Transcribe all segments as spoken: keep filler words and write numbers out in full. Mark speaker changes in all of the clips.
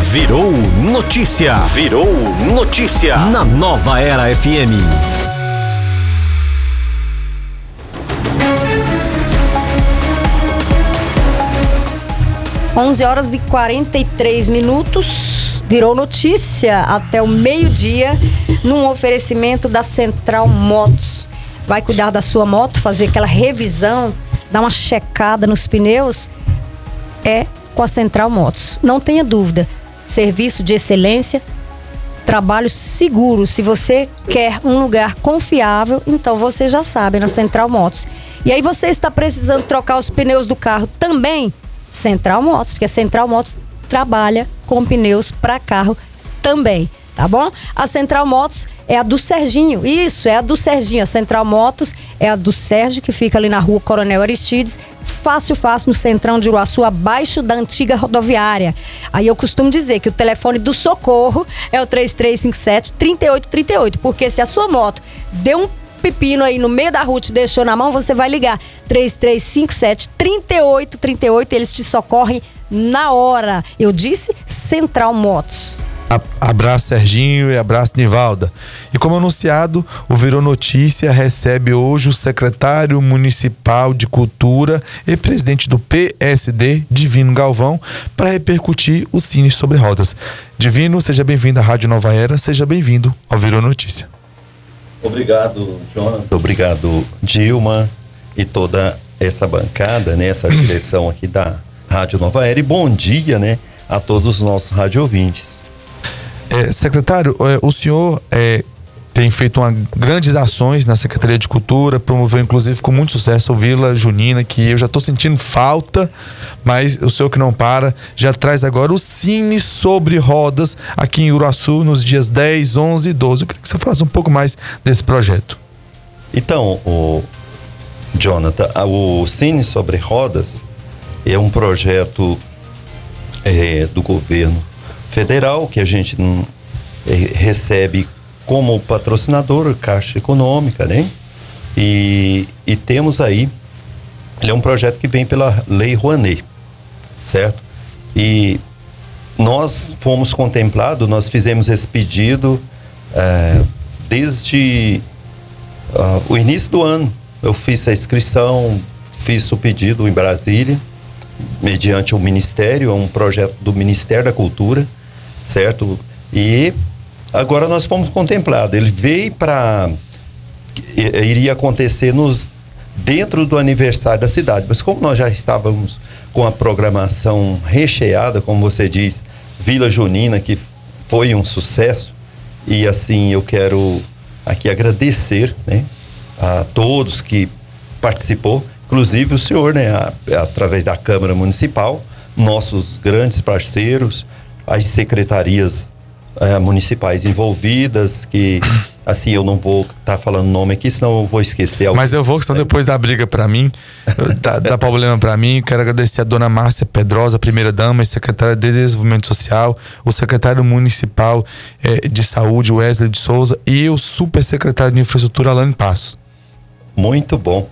Speaker 1: Virou notícia. Virou notícia. Na Nova Era F M.
Speaker 2: onze horas e quarenta e três minutos. Virou notícia até o meio-dia, num oferecimento da Central Motos. Vai cuidar da sua moto, fazer aquela revisão, dar uma checada nos pneus, é com a Central Motos. Não tenha dúvida. Serviço de excelência, trabalho seguro. Se você quer um lugar confiável, então você já sabe, na Central Motos. E aí você está precisando trocar os pneus do carro também? Central Motos, porque a Central Motos trabalha com pneus para carro também, tá bom? A Central Motos é a do Serginho, isso, é a do Serginho. A Central Motos é a do Sérgio, que fica ali na rua Coronel Aristides, fácil, fácil, no centrão de Uruaçu, abaixo da antiga rodoviária. Aí eu costumo dizer que o telefone do socorro é o três três cinco sete, três oito três oito, porque se a sua moto deu um pepino aí no meio da rua e te deixou na mão, você vai ligar três três cinco sete, três oito três oito, eles te socorrem na hora. Eu disse Central Motos.
Speaker 3: Abraço Serginho e abraço Nivalda. E como anunciado, o Virou Notícia recebe hoje o secretário municipal de Cultura e presidente do P S D, Divino Galvão, para repercutir o Cine sobre Rodas. Divino, seja bem-vindo à Rádio Nova Era, seja bem-vindo ao Virou Notícia.
Speaker 4: Obrigado, Jonathan. Obrigado, Dilma e toda essa bancada, né, essa direção aqui da Rádio Nova Era. E bom dia, né, a todos os nossos rádio ouvintes.
Speaker 3: É, secretário, é, o senhor é, tem feito uma, grandes ações na Secretaria de Cultura, promoveu inclusive com muito sucesso o Vila Junina, que eu já estou sentindo falta, mas o senhor que não para, já traz agora o Cine sobre Rodas aqui em Uruaçu nos dias dez, onze e doze. Eu queria que você falasse um pouco mais desse projeto.
Speaker 4: Então, o Jonathan, o Cine sobre Rodas é um projeto é, do governo federal que a gente é, recebe como patrocinador, Caixa Econômica, né? E, e temos aí, ele é um projeto que vem pela Lei Rouanet, certo? E nós fomos contemplados, nós fizemos esse pedido é, desde uh, o início do ano. Eu fiz a inscrição, fiz o pedido em Brasília, mediante o Ministério, é um projeto do Ministério da Cultura, certo? E agora nós fomos contemplados. Ele veio para... iria acontecer nos, dentro do aniversário da cidade, mas como nós já estávamos com a programação recheada, como você diz, Vila Junina, que foi um sucesso, e assim eu quero aqui agradecer, né, a todos que participou, inclusive o senhor, né, a, através da Câmara Municipal, nossos grandes parceiros, as secretarias eh, municipais envolvidas, que assim, eu não vou estar tá falando nome aqui, senão eu vou esquecer. Algum...
Speaker 3: Mas eu vou, senão depois da briga pra mim, dá, dá problema pra mim. Quero agradecer a dona Márcia Pedrosa, primeira dama e secretária de Desenvolvimento Social, o secretário municipal eh, de Saúde, Wesley de Souza, e o super secretário de Infraestrutura, Alane Passos.
Speaker 4: Muito bom.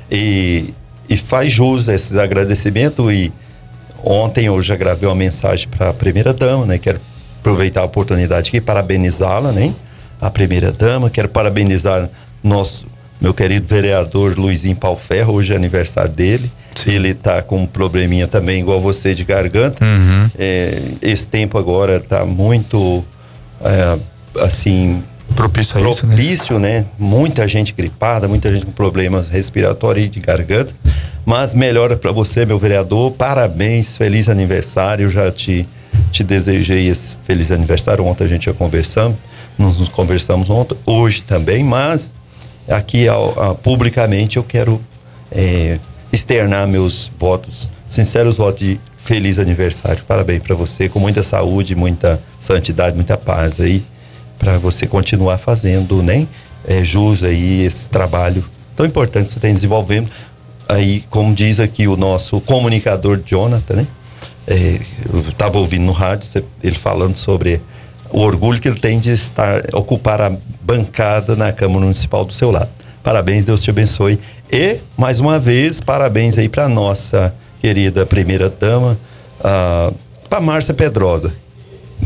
Speaker 4: E, e faz jus a esses agradecimentos. E ontem eu já gravei uma mensagem para a primeira dama, né? Quero aproveitar a oportunidade aqui e parabenizá-la, né? A primeira dama, quero parabenizar nosso, meu querido vereador Luizinho Pauferro, hoje é aniversário dele. Sim. Ele tá com um probleminha também, igual você, de garganta.
Speaker 3: Uhum.
Speaker 4: É, esse tempo agora tá muito, é, assim...
Speaker 3: propício a isso,
Speaker 4: propício, né? né? Muita gente gripada, muita gente com problemas respiratórios e de garganta. Mas melhora para você, meu vereador. Parabéns, feliz aniversário. Eu já te, te desejei esse feliz aniversário. Ontem a gente já conversamos. Nós nos conversamos ontem, hoje também. Mas aqui ao, a, publicamente eu quero é, externar meus votos, sinceros votos de feliz aniversário. Parabéns para você, com muita saúde, muita santidade, muita paz aí, para você continuar fazendo, né, é, jus aí esse trabalho tão importante que você tem desenvolvendo. Aí, como diz aqui o nosso comunicador Jonathan, né, é, eu estava ouvindo no rádio ele falando sobre o orgulho que ele tem de estar, ocupar a bancada na Câmara Municipal do seu lado. Parabéns, Deus te abençoe. E, mais uma vez, parabéns aí para nossa querida primeira dama, para Márcia Pedrosa.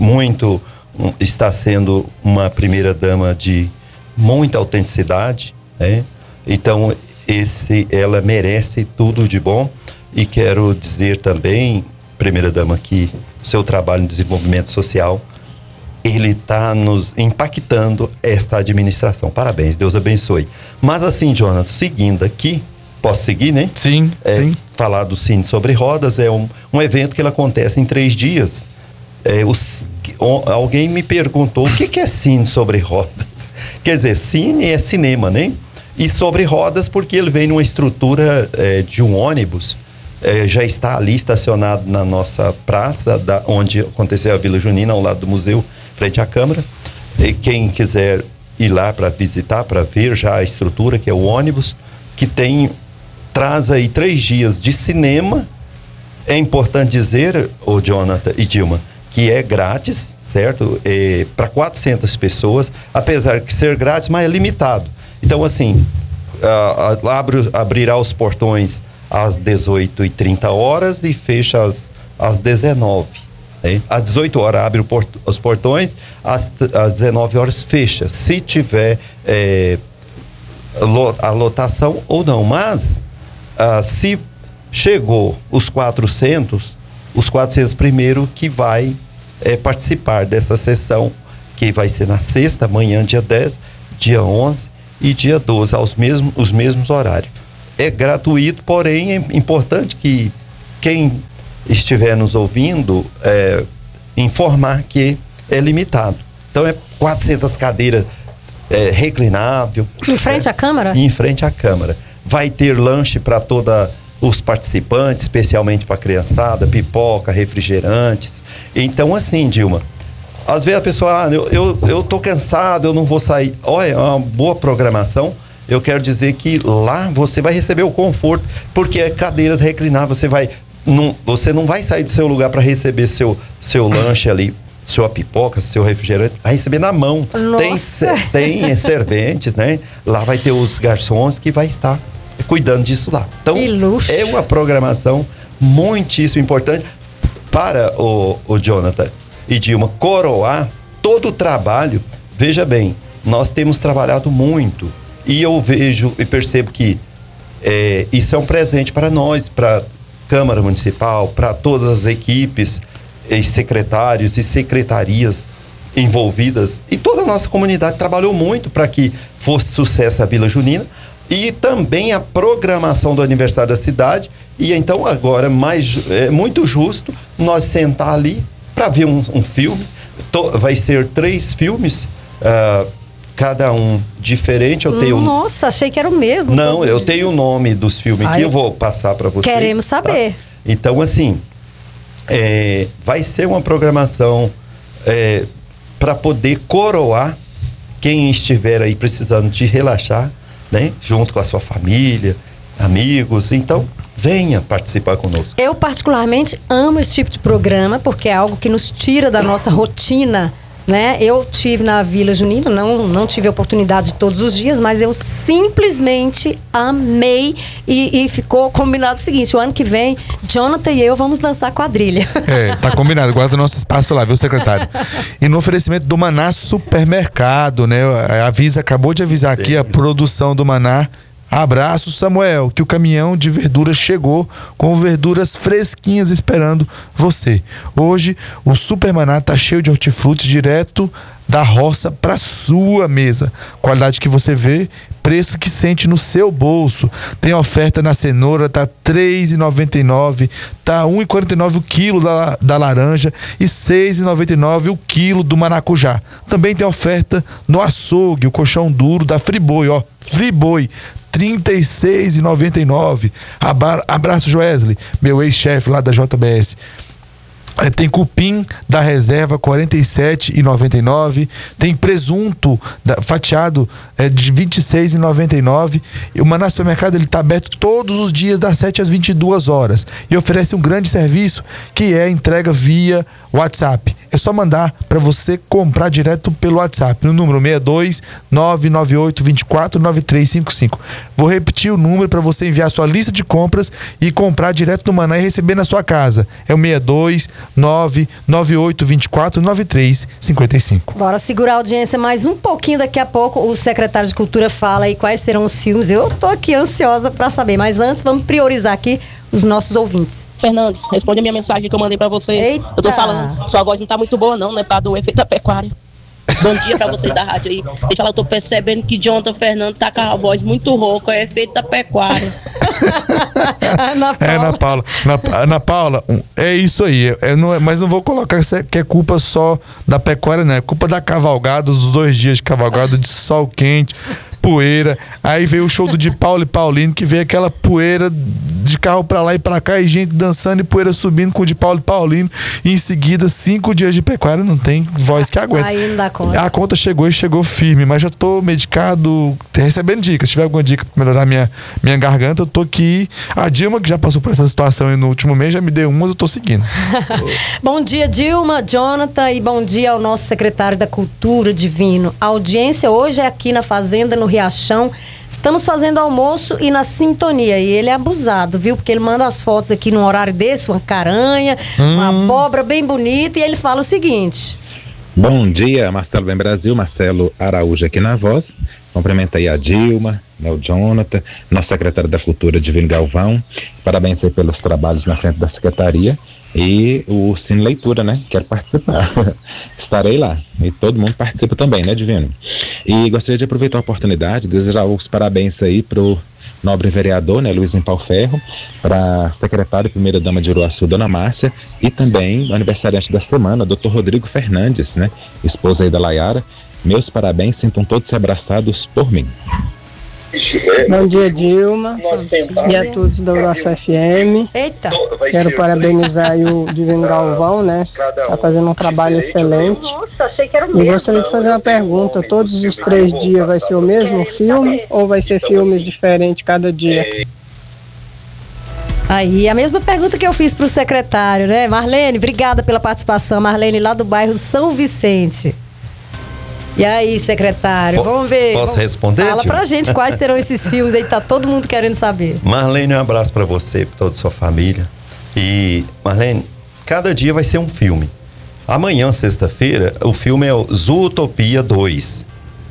Speaker 4: muito, um, está sendo uma primeira dama de muita autenticidade, né? Então, esse, ela merece tudo de bom. E quero dizer também, primeira dama, que o seu trabalho em desenvolvimento social, ele está nos impactando esta administração. Parabéns, Deus abençoe. Mas assim, Jonathan, seguindo aqui, posso seguir, né?
Speaker 3: Sim,
Speaker 4: é,
Speaker 3: sim.
Speaker 4: Falar do Cine sobre Rodas é um, um evento que ele acontece em três dias. É, os, alguém me perguntou o que, que é Cine sobre Rodas. Quer dizer, cine é cinema, né? E sobre rodas porque ele vem numa estrutura é, de um ônibus. É, já está ali estacionado na nossa praça, da, onde aconteceu a Vila Junina, ao lado do museu, frente à Câmara. E quem quiser ir lá para visitar, para ver já a estrutura, que é o ônibus, que tem, traz aí três dias de cinema. É importante dizer, ô Jonathan e Dilma, que é grátis, certo? É, para quatrocentas pessoas, apesar de ser grátis, mas é limitado. Então, assim, uh, abre, abrirá os portões às dezoito e trinta horas e fecha às, às dezenove. Né? Às dezoito horas abre o port, os portões, às, às dezenove horas fecha, se tiver é, a lotação ou não. Mas, uh, se chegou os quatrocentos, os quatrocentos primeiro que vai é, participar dessa sessão, que vai ser na sexta, amanhã, dia dez, dia onze e dia doze, aos mesmos, os mesmos horários. É gratuito, porém é importante que quem estiver nos ouvindo é, informar que é limitado. Então é quatrocentas cadeiras é, reclinável.
Speaker 2: Em frente à Câmara?
Speaker 4: Em frente à Câmara. Vai ter lanche para todos os participantes, especialmente para a criançada, pipoca, refrigerantes. Então assim, Dilma, às vezes a pessoa, ah, eu, eu, eu tô cansado, eu não vou sair. Olha, é uma boa programação. Eu quero dizer que lá você vai receber o conforto, porque é cadeiras reclináveis, você vai, não, você não vai sair do seu lugar para receber seu, seu lanche ali, sua pipoca, seu refrigerante, vai receber na mão.
Speaker 2: Nossa.
Speaker 4: Tem, tem serventes, né? Lá vai ter os garçons que vai estar cuidando disso lá. Então,
Speaker 2: que luxo.
Speaker 4: É uma programação muitíssimo importante para o, o Jonathan e Dilma coroar todo o trabalho. Veja bem, nós temos trabalhado muito. E eu vejo e percebo que é, isso é um presente para nós, para a Câmara Municipal, para todas as equipes, e secretários e secretarias envolvidas. E toda a nossa comunidade trabalhou muito para que fosse sucesso a Vila Junina. E também a programação do aniversário da cidade. E então agora mais, é muito justo nós sentar ali para ver um, um filme. To, vai ser três filmes. Uh, Cada um diferente, eu tenho...
Speaker 2: Nossa, achei que era o mesmo.
Speaker 4: Não, eu tenho o nome dos filmes aqui, eu vou passar para vocês.
Speaker 2: Queremos saber.
Speaker 4: Tá? Então, assim, é, vai ser uma programação é, para poder coroar quem estiver aí precisando de relaxar, né? Junto com a sua família, amigos. Então, venha participar conosco.
Speaker 2: Eu particularmente amo esse tipo de programa, porque é algo que nos tira da nossa rotina, né? Eu tive na Vila Junina, não, não tive a oportunidade de todos os dias, mas eu simplesmente amei e, e ficou combinado o seguinte: o ano que vem, Jonathan e eu vamos dançar quadrilha.
Speaker 3: É, tá combinado, guarda o nosso espaço lá, viu, secretário? E no oferecimento do Maná Supermercado, né? A Avisa acabou de avisar aqui, a produção do Maná. Abraço, Samuel, que o caminhão de verduras chegou com verduras fresquinhas esperando você. Hoje, o Super Maná tá cheio de hortifrutis direto da roça para sua mesa. Qualidade que você vê, preço que sente no seu bolso. Tem oferta na cenoura, tá três reais e noventa e nove centavos, tá um real e quarenta e nove centavos o quilo da, da laranja e seis reais e noventa e nove centavos o quilo do maracujá. Também tem oferta no açougue, o colchão duro da Friboi, ó, Friboi, trinta e seis reais e noventa e nove centavos. Abraço, Joesley, meu ex-chefe lá da J B S. Tem cupim da reserva, quarenta e sete reais e noventa e nove centavos. Tem presunto da, fatiado é, de vinte e seis reais e noventa e nove centavos. E o Maná Supermercado ele está aberto todos os dias das sete às vinte e duas horas e oferece um grande serviço que é a entrega via WhatsApp. é só mandar para você comprar direto pelo WhatsApp, no número seis dois nove nove oito dois quatro nove três cinco cinco. Vou repetir o número para você enviar sua lista de compras e comprar direto no Maná e receber na sua casa. É o seis dois nove nove oito dois quatro nove três cinco cinco.
Speaker 2: Bora segurar a audiência mais um pouquinho, daqui a pouco o secretário de Cultura fala aí quais serão os filmes. Eu tô aqui ansiosa para saber, mas antes vamos priorizar aqui os nossos ouvintes.
Speaker 5: Fernandes, responde a minha mensagem que eu mandei pra você.
Speaker 2: Eita.
Speaker 5: Eu tô falando, sua voz não tá muito boa não, né, para do efeito da pecuária. Bom dia pra vocês da rádio aí. Deixa eu falar, eu tô percebendo que Jonathan Fernandes tá com a voz muito rouca, é efeito da pecuária.
Speaker 2: Ana Paula.
Speaker 3: É, Ana Paula. Na, Ana Paula, é isso aí. É, é, não é, mas não vou colocar que é culpa só da pecuária, não. É culpa da cavalgada, dos dois dias de cavalgada, de sol quente, poeira. Aí veio o show do de Paulo e Paulino, que veio aquela poeira de carro pra lá e pra cá, e gente dançando e poeira subindo com o de Paulo e Paulino. E em seguida, cinco dias de pecuária, não tem voz que aguenta.
Speaker 2: Aí não dá conta.
Speaker 3: A conta chegou e chegou firme, mas já tô medicado, recebendo dicas. Se tiver alguma dica pra melhorar minha, minha garganta, eu tô aqui. A Dilma, que já passou por essa situação aí no último mês, já me deu uma, eu tô seguindo.
Speaker 2: Bom dia, Dilma, Jonathan, e bom dia ao nosso secretário da Cultura, Divino. A audiência hoje é aqui na Fazenda, no Riachão. Estamos fazendo almoço e na sintonia. E ele é abusado, viu? Porque ele manda as fotos aqui num horário desse, uma caranha, hum. uma abóbora bem bonita, e ele fala o seguinte:
Speaker 6: bom dia, Marcelo Bem Brasil, Marcelo Araújo aqui na voz. Cumprimento aí a Dilma, né, o Jonathan, nosso secretário da Cultura, Divino Galvão. Parabéns aí pelos trabalhos na frente da secretaria. E o Cine Leitura, né? Quero participar. Estarei lá. E todo mundo participa também, né, Divino? E gostaria de aproveitar a oportunidade, desejar os parabéns aí pro nobre vereador, né, Luiz Empalferro, para a secretária e primeira-dama de Uruaçu, Dona Márcia, e também o aniversariante da semana, doutor Rodrigo Fernandes, né, esposa aí da Layara. Meus parabéns, sintam todos se abraçados por mim.
Speaker 7: Bom dia, Dilma, e a todos da Uruaçu F M.
Speaker 2: Eita.
Speaker 7: Quero parabenizar aí o Divino Galvão, né? Tá fazendo um trabalho excelente.
Speaker 2: Nossa, achei que era o mesmo.
Speaker 7: E gostaria de fazer uma pergunta: todos os três dias vai ser o mesmo filme ou vai ser filmes diferentes cada dia?
Speaker 2: Aí, a mesma pergunta que eu fiz pro secretário, né? Marlene, obrigada pela participação. Marlene, lá do bairro São Vicente. E aí, secretário,
Speaker 4: P-
Speaker 2: vamos ver.
Speaker 4: Posso
Speaker 2: vamos...
Speaker 4: responder?
Speaker 2: Fala
Speaker 4: Tio?
Speaker 2: pra gente quais serão esses filmes aí, tá todo mundo querendo saber.
Speaker 4: Marlene, um abraço pra você, pra toda a sua família. E, Marlene, cada dia vai ser um filme. Amanhã, sexta-feira, o filme é o Zootopia dois.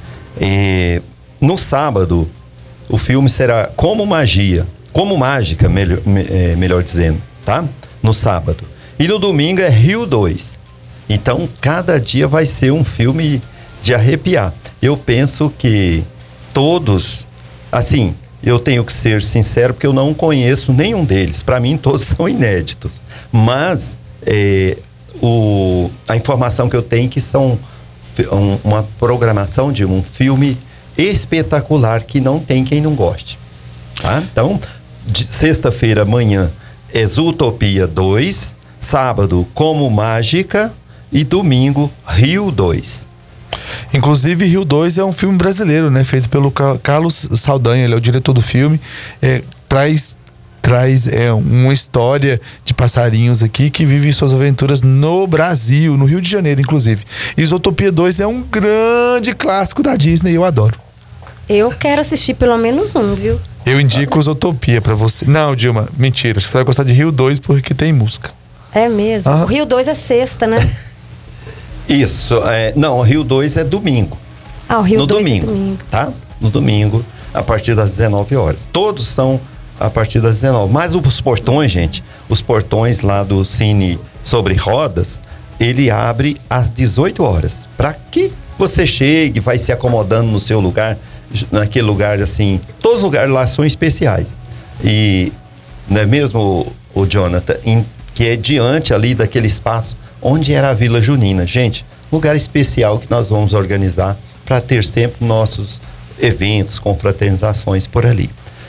Speaker 4: E no sábado, o filme será Como Magia, Como Mágica, melhor, é, melhor dizendo, tá? No sábado. E no domingo é Rio dois. Então, cada dia vai ser um filme de arrepiar. Eu penso que todos, assim, eu tenho que ser sincero, porque eu não conheço nenhum deles. Para mim, todos são inéditos. Mas é, o, a informação que eu tenho é que são um, uma programação de um filme espetacular que não tem quem não goste. Tá? Então, de sexta-feira, amanhã, é Zootopia dois, sábado, Como Mágica, e domingo, Rio dois.
Speaker 3: Inclusive, Rio dois é um filme brasileiro, né? Feito pelo Carlos Saldanha, ele é o diretor do filme. É, traz traz é, uma história de passarinhos aqui que vivem suas aventuras no Brasil, no Rio de Janeiro, inclusive. E Zootopia dois é um grande clássico da Disney, eu adoro.
Speaker 2: Eu quero assistir pelo menos um, viu?
Speaker 3: Eu indico Zootopia pra você. Não, Dilma, mentira. Acho que você vai gostar de Rio dois porque tem música.
Speaker 2: É mesmo? Ah. O Rio dois é sexta, né?
Speaker 4: Isso, é, não, o Rio dois é domingo.
Speaker 2: Ah, o Rio
Speaker 4: no
Speaker 2: dois
Speaker 4: domingo,
Speaker 2: é domingo.
Speaker 4: Tá? No domingo, a partir das dezenove horas. Todos são a partir das dezenove. Mas os portões, gente, os portões lá do Cine Sobre Rodas, ele abre às dezoito horas. Para que você chegue, vai se acomodando no seu lugar, naquele lugar assim. Todos os lugares lá são especiais. E não é mesmo, o, o Jonathan, em, que é diante ali daquele espaço onde era a Vila Junina. Gente, lugar especial que nós vamos organizar para ter sempre nossos eventos, confraternizações por ali.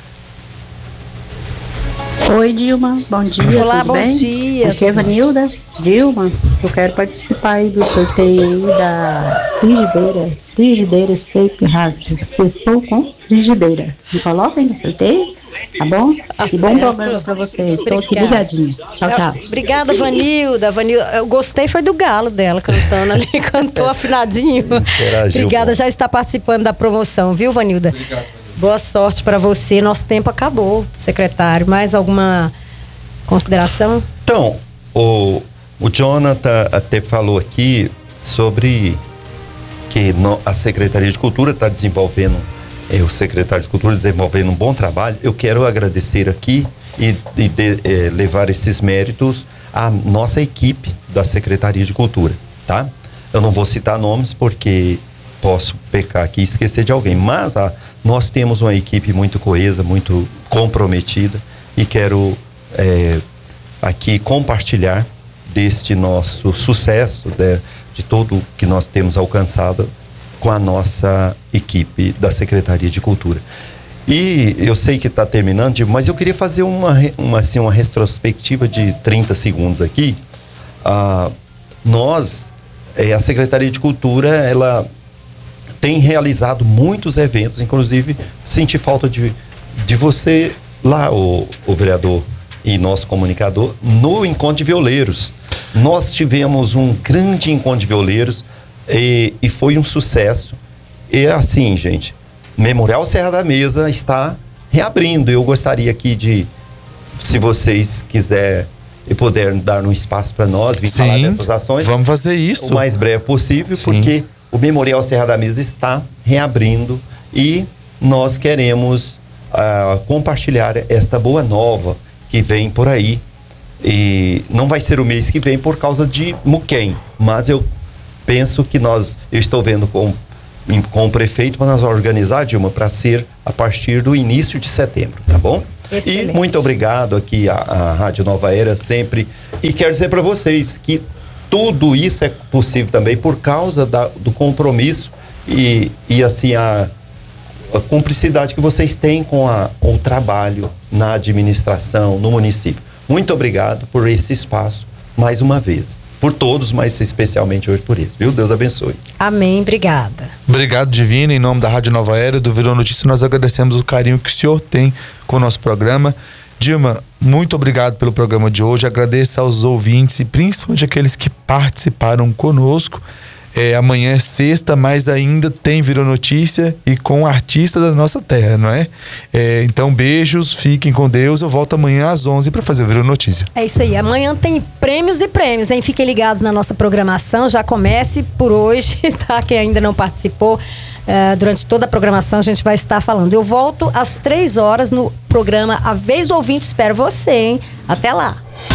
Speaker 8: Oi, Dilma, bom dia.
Speaker 2: Olá,
Speaker 8: tudo
Speaker 2: bom
Speaker 8: bem?
Speaker 2: dia.
Speaker 8: Aqui é Vanilda. Dilma, eu quero participar aí do sorteio aí da frigideira, frigideira Steak House. Estou com frigideira. Me coloca aí no sorteio? Tá bom?
Speaker 2: Tá
Speaker 8: e bom
Speaker 2: certo.
Speaker 8: programa pra vocês. Estou aqui
Speaker 2: Obrigada.
Speaker 8: ligadinha. Tchau, tchau.
Speaker 2: Obrigada, Vanilda. Vanilda. Eu gostei foi do galo dela cantando ali, cantou afinadinho.
Speaker 4: Interagiu,
Speaker 2: Obrigada,
Speaker 4: bom.
Speaker 2: já está participando da promoção, viu, Vanilda? Obrigado. Boa sorte para você. Nosso tempo acabou, secretário. Mais alguma consideração?
Speaker 4: Então, o, o Jonathan até falou aqui sobre que no, a Secretaria de Cultura está desenvolvendo, é, o secretário de Cultura desenvolvendo um bom trabalho. Eu quero agradecer aqui e, e de, é, levar esses méritos à nossa equipe da Secretaria de Cultura, tá? Eu não vou citar nomes porque posso pecar aqui e esquecer de alguém, mas a, nós temos uma equipe muito coesa, muito comprometida e quero é, aqui compartilhar deste nosso sucesso, de, de tudo que nós temos alcançado com a nossa equipe da Secretaria de Cultura. E eu sei que está terminando, mas eu queria fazer uma, uma, assim, uma retrospectiva de trinta segundos aqui. Ah, nós, é, a Secretaria de Cultura, ela tem realizado muitos eventos, inclusive senti falta de, de você lá, o, o vereador e nosso comunicador, no Encontro de Violeiros. Nós tivemos um grande Encontro de Violeiros e, e foi um sucesso. E assim, gente, Memorial Serra da Mesa está reabrindo. Eu gostaria aqui de, se vocês quiserem e puderem dar um espaço para nós, vir
Speaker 3: Sim,
Speaker 4: falar dessas ações.
Speaker 3: Vamos fazer isso.
Speaker 4: O mais breve possível,
Speaker 3: Sim.
Speaker 4: porque o Memorial Serra da Mesa está reabrindo e nós queremos uh, compartilhar esta boa nova que vem por aí. E não vai ser o mês que vem por causa de Muquem, mas eu penso que nós, eu estou vendo com, com o prefeito para nós organizar, Dilma, para ser a partir do início de setembro, tá bom?
Speaker 2: Excelente.
Speaker 4: E muito obrigado aqui à, à Rádio Nova Era sempre. E quero dizer para vocês que tudo isso é possível também por causa da, do compromisso e, e assim a, a cumplicidade que vocês têm com a, o trabalho na administração, no município. Muito obrigado por esse espaço, mais uma vez. Por todos, mas especialmente hoje por isso, viu? Deus abençoe.
Speaker 2: Amém, obrigada.
Speaker 3: Obrigado, Divina. Em nome da Rádio Nova Era, do Virou Notícia, nós agradecemos o carinho que o senhor tem com o nosso programa. Dilma, muito obrigado pelo programa de hoje. Agradeço aos ouvintes e principalmente aqueles que participaram conosco. É, amanhã é sexta, mas ainda tem Virou Notícia e com artista da nossa terra, não é? é? Então, beijos, fiquem com Deus. Eu volto amanhã às onze para fazer o Virou Notícia.
Speaker 2: É isso aí. Amanhã tem prêmios e prêmios, hein? Fiquem ligados na nossa programação. Já comece por hoje, tá? Quem ainda não participou, uh, durante toda a programação a gente vai estar falando. Eu volto às três horas no programa A Vez do Ouvinte. Espero você, hein? Até lá.